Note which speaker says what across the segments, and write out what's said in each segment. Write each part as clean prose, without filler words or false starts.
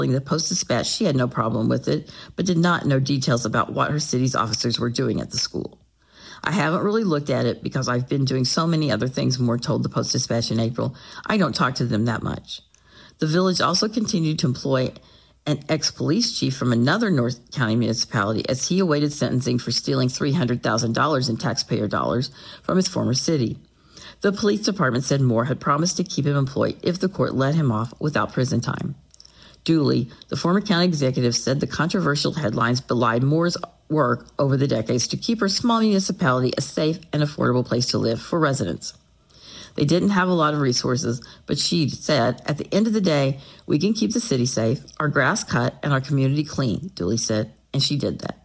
Speaker 1: the Post-Dispatch she had no problem with it, but did not know details about what her city's officers were doing at the school. I haven't really looked at it because I've been doing so many other things, Moore told the Post-Dispatch in April. I don't talk to them that much. The village also continued to employ an ex-police chief from another North County municipality as he awaited sentencing for stealing $300,000 in taxpayer dollars from his former city. The police department said Moore had promised to keep him employed if the court let him off without prison time. Dooley, the former county executive, said the controversial headlines belied Moore's work over the decades to keep her small municipality a safe and affordable place to live for residents. They didn't have a lot of resources, but she said, at the end of the day, we can keep the city safe, our grass cut, and our community clean, Dooley said, and she did that.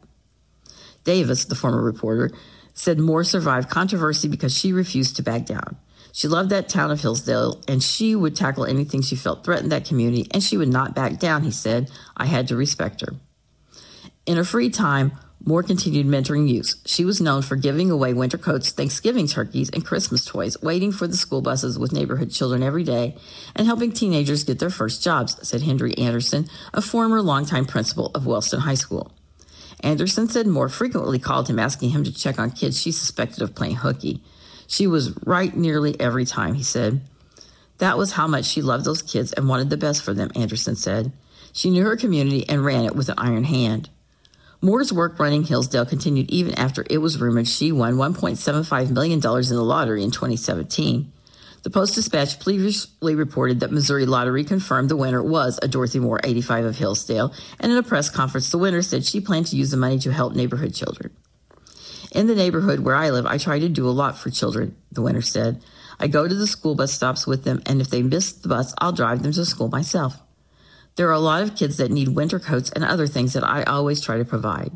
Speaker 1: Davis, the former reporter, said Moore survived controversy because she refused to back down. She loved that town of Hillsdale, and she would tackle anything she felt threatened that community, and she would not back down, he said. I had to respect her. In her free time, Moore continued mentoring youth. She was known for giving away winter coats, Thanksgiving turkeys, and Christmas toys, waiting for the school buses with neighborhood children every day, and helping teenagers get their first jobs, said Henry Anderson, a former longtime principal of Wellston High School. Anderson said Moore frequently called him asking him to check on kids she suspected of playing hooky. She was right nearly every time, he said. That was how much she loved those kids and wanted the best for them, Anderson said. She knew her community and ran it with an iron hand. Moore's work running Hillsdale continued even after it was rumored she won $1.75 million in the lottery in 2017. The Post-Dispatch previously reported that Missouri Lottery confirmed the winner was a Dorothy Moore, 85 of Hillsdale, and in a press conference, the winner said she planned to use the money to help neighborhood children. In the neighborhood where I live, I try to do a lot for children, the winner said. I go to the school bus stops with them, and if they miss the bus, I'll drive them to school myself. There are a lot of kids that need winter coats and other things that I always try to provide.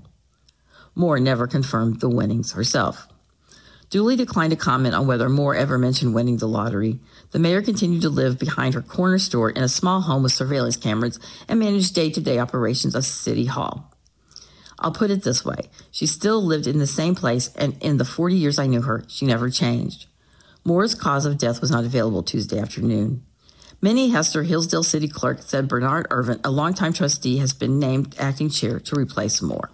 Speaker 1: Moore never confirmed the winnings herself. Dooley declined to comment on whether Moore ever mentioned winning the lottery. The mayor continued to live behind her corner store in a small home with surveillance cameras and managed day-to-day operations of City Hall. I'll put it this way. She still lived in the same place, and in the 40 years I knew her, she never changed. Moore's cause of death was not available Tuesday afternoon. Minnie Hester, Hillsdale City Clerk, said Bernard Irvin, a longtime trustee, has been named acting chair to replace Moore.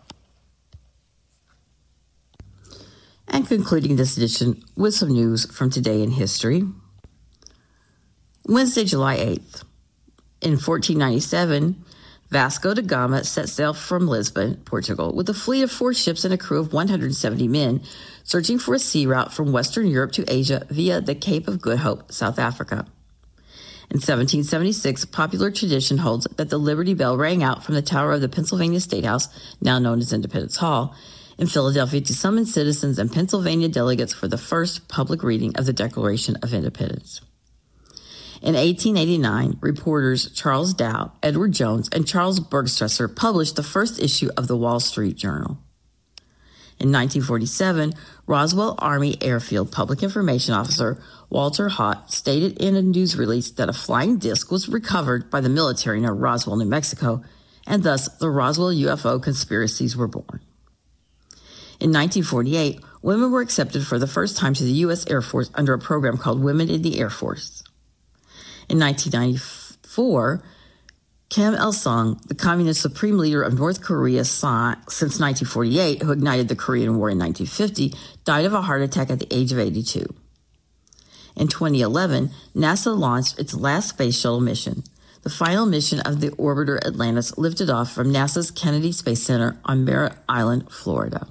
Speaker 1: And concluding this edition with some news from today in history. Wednesday, July 8th. In 1497, Vasco da Gama set sail from Lisbon, Portugal, with a fleet of 4 ships and a crew of 170 men, searching for a sea route from Western Europe to Asia via the Cape of Good Hope, South Africa. In 1776, popular tradition holds that the Liberty Bell rang out from the tower of the Pennsylvania State House, now known as Independence Hall, in Philadelphia to summon citizens and Pennsylvania delegates for the first public reading of the Declaration of Independence. In 1889, reporters Charles Dow, Edward Jones, and Charles Bergstresser published the first issue of the Wall Street Journal. In 1947, Roswell Army Airfield Public Information Officer Walter Haut stated in a news release that a flying disc was recovered by the military near Roswell, New Mexico, and thus the Roswell UFO conspiracies were born. In 1948, women were accepted for the first time to the U.S. Air Force under a program called Women in the Air Force. In 1994, Kim Il-sung, the communist supreme leader of North Korea since 1948, who ignited the Korean War in 1950, died of a heart attack at the age of 82. In 2011, NASA launched its last space shuttle mission. The final mission of the orbiter Atlantis lifted off from NASA's Kennedy Space Center on Merritt Island, Florida.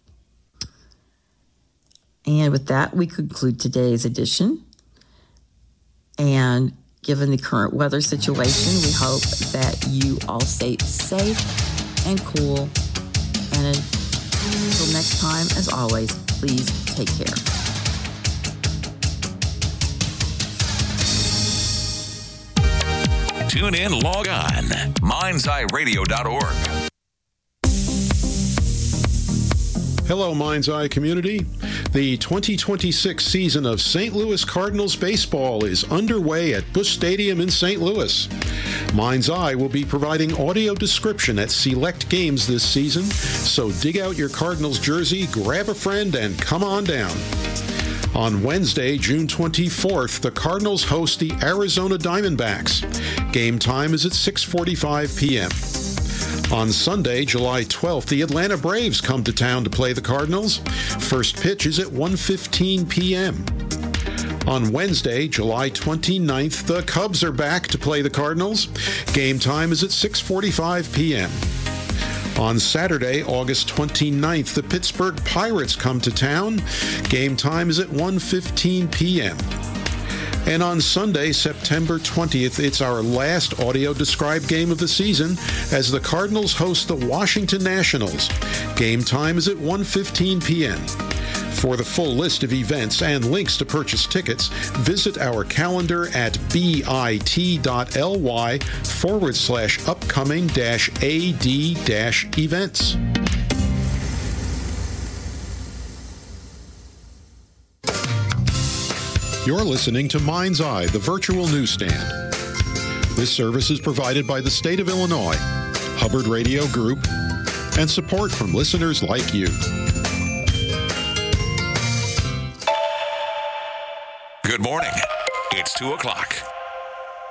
Speaker 1: And with that, we conclude today's edition. And given the current weather situation, we hope that you all stay safe and cool. And until next time, as always, please take care.
Speaker 2: Tune in, log on, mindseyeradio.org.
Speaker 3: Hello, Mind's Eye community. The 2026 season of St. Louis Cardinals baseball is underway at Busch Stadium in St. Louis. Mind's Eye will be providing audio description at select games this season, so dig out your Cardinals jersey, grab a friend, and come on down. On Wednesday, June 24th, the Cardinals host the Arizona Diamondbacks. Game time is at 6:45 p.m. On Sunday, July 12th, the Atlanta Braves come to town to play the Cardinals. First pitch is at 1:15 p.m. On Wednesday, July 29th, the Cubs are back to play the Cardinals. Game time is at 6:45 p.m. On Saturday, August 29th, the Pittsburgh Pirates come to town. Game time is at 1:15 p.m. And on Sunday, September 20th, it's our last audio-described game of the season as the Cardinals host the Washington Nationals. Game time is at 1:15 p.m. For the full list of events and links to purchase tickets, visit our calendar at bit.ly/upcoming-ad-events. You're listening to Mind's Eye, the virtual newsstand. This service is provided by the state of Illinois, Hubbard Radio Group, and support from listeners like you.
Speaker 2: Good morning. It's 2 o'clock.